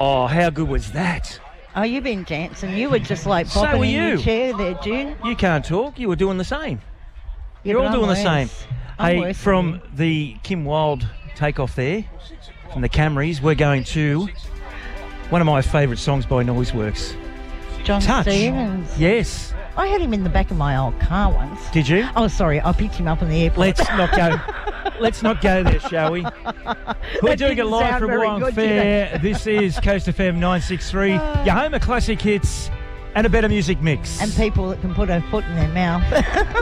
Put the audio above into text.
Oh, how good was that? Oh, you've been dancing. You were just like So bopping were in you. your chair there, June. You can't talk. You were doing the same. Yeah, You're but all I'm doing the same. worse. I'm Hey, worse from than the Kim Wilde takeoff there, from the Camrys, we're going to one of my favourite songs by Noiseworks. John Touch. Stevens. Yes. I had him in the back of my old car once. Did you? Oh, sorry. I picked him up in the airport. Let's not go there, shall we? We're doing it didn't live sound from very Wyong good, Fair. This is Coast FM 963, your home of classic hits and a better music mix. And people that can put a foot in their mouth.